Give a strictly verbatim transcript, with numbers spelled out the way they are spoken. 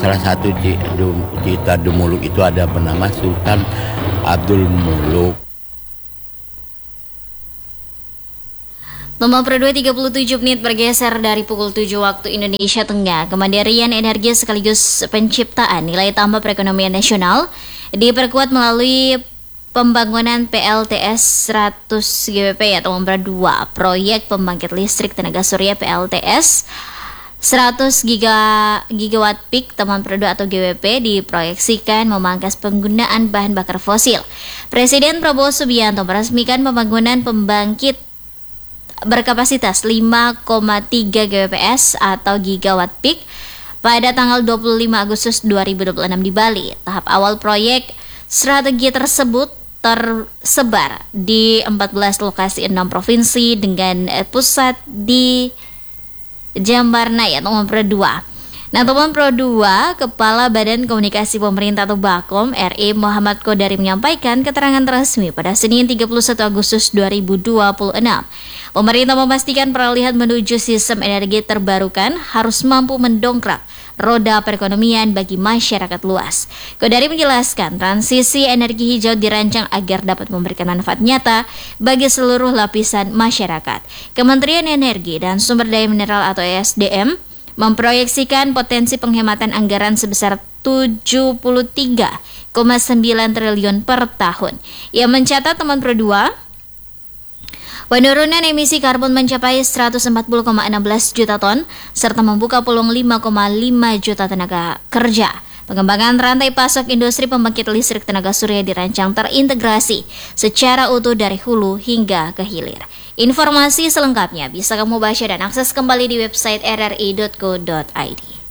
salah satu Cita Dumuluk itu ada bernama Sultan Abdul Muluk. Lembang per dua tiga puluh tujuh menit bergeser dari pukul tujuh waktu Indonesia Tengah. Kemandirian energi sekaligus penciptaan nilai tambah perekonomian nasional diperkuat melalui pembangunan P L T S seratus gigawatt peak atau nomor dua, proyek pembangkit listrik tenaga surya P L T S seratus gigawatt peak teman per dua atau G W P diproyeksikan memangkas penggunaan bahan bakar fosil. Presiden Prabowo Subianto meresmikan pembangunan pembangkit berkapasitas lima koma tiga gigawatt peak atau gigawatt peak pada tanggal dua puluh lima Agustus dua ribu dua puluh enam di Bali. Tahap awal proyek strategi tersebut tersebar di empat belas lokasi enam provinsi dengan pusat di Jambarnaya nomor dua. Nah, teman Pro dua, Kepala Badan Komunikasi Pemerintah atau Bakom R I Muhammad Kodari menyampaikan keterangan resmi pada Senin tiga puluh satu Agustus dua ribu dua puluh enam. Pemerintah memastikan peralihan menuju sistem energi terbarukan harus mampu mendongkrak roda perekonomian bagi masyarakat luas. Kodari menjelaskan transisi energi hijau dirancang agar dapat memberikan manfaat nyata bagi seluruh lapisan masyarakat. Kementerian Energi dan Sumber Daya Mineral atau E S D M memproyeksikan potensi penghematan anggaran sebesar tujuh puluh tiga koma sembilan triliun per tahun. Ia mencatat teman Pro dua, penurunan emisi karbon mencapai seratus empat puluh koma satu enam juta ton serta membuka peluang lima koma lima juta tenaga kerja. Pengembangan rantai pasok industri pembangkit listrik tenaga surya dirancang terintegrasi secara utuh dari hulu hingga ke hilir. Informasi selengkapnya bisa kamu baca dan akses kembali di website r r i dot co dot i d.